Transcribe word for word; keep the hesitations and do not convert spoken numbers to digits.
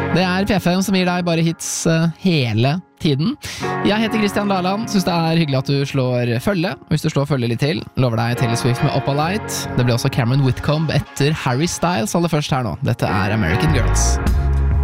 Det er P fem som gir deg bare hits uh, hele tiden. Jeg heter Christian Laland, synes det er hyggelig at du slår følge. Hvis du slår følge litt til, lover deg Taylor Swift med Up All Night. Det blir også Cameron Whitcomb etter Harry Styles aller først her nå. Dette er American Girls.